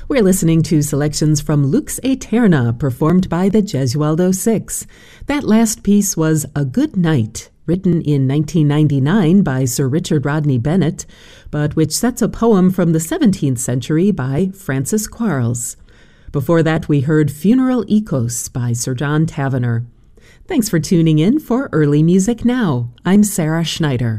We're listening to selections from Lux Aeterna, performed by the Gesualdo Six. That last piece was A Good Night, written in 1999 by Sir Richard Rodney Bennett, but which sets a poem from the 17th century by Francis Quarles. Before that, we heard Funeral Ecos by Sir John Tavener. Thanks for tuning in for Early Music Now. I'm Sarah Schneider.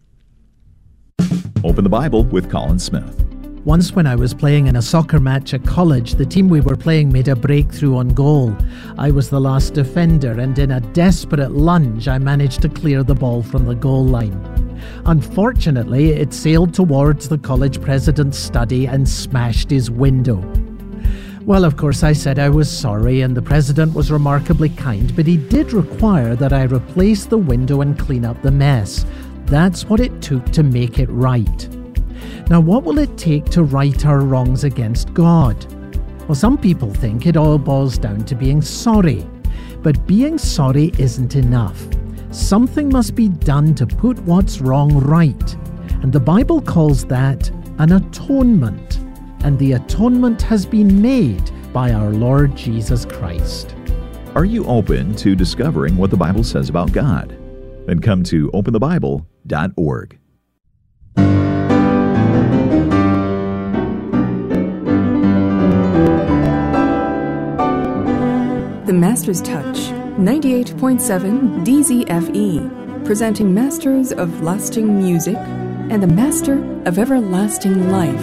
Open the Bible with Colin Smith. Once when I was playing in a soccer match at college, the team we were playing made a breakthrough on goal. I was the last defender, and in a desperate lunge, I managed to clear the ball from the goal line. Unfortunately, it sailed towards the college president's study and smashed his window. Well, of course, I said I was sorry, and the president was remarkably kind, but he did require that I replace the window and clean up the mess. That's what it took to make it right. Now, what will it take to right our wrongs against God? Well, some people think it all boils down to being sorry. But being sorry isn't enough. Something must be done to put what's wrong right. And the Bible calls that an atonement. And the atonement has been made by our Lord Jesus Christ. Are you open to discovering what the Bible says about God? Then come to openthebible.org. The Master's Touch, 98.7 DZFE, presenting Masters of Lasting Music and the Master of Everlasting Life.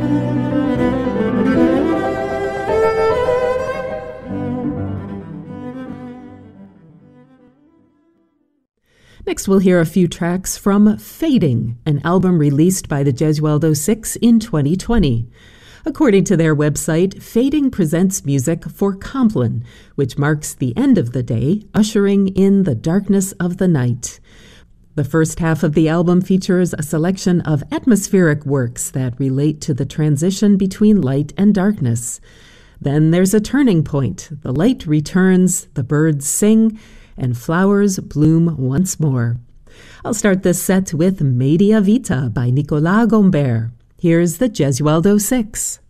Next, we'll hear a few tracks from Fading, an album released by the Gesualdo Six in 2020. According to their website, Fading presents music for Compline, which marks the end of the day, ushering in the darkness of the night. The first half of the album features a selection of atmospheric works that relate to the transition between light and darkness. Then there's a turning point. The light returns, the birds sing, and flowers bloom once more. I'll start this set with Media Vita by Nicolas Gombert. Here's the Gesualdo Six.